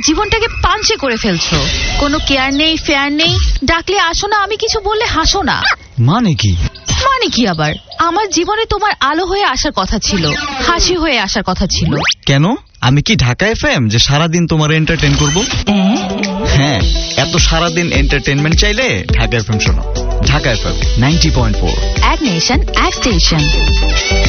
জীবনটাকে পাঞ্চে করে ফেলছো। কোনো কেয়ার নেই, ফেয়ার নেই, ডাকলে আসো না, আমি কিছু বললে হাসো না। মানে কি? মানে কি আবার? আমার জীবনে তোমার আলো হয়ে আসার কথা ছিল, হাসি হয়ে আসার কথা ছিল। কেন? আমি কি ঢাকা এফএম যে সারাদিন তোমার এন্টারটেইন করব? হ্যাঁ, এত সারাদিন এন্টারটেইনমেন্ট চাইলে ঢাকা এফএম শোনো। ঢাকা এফএম 90.4, এক নেশন, এক স্টেশন।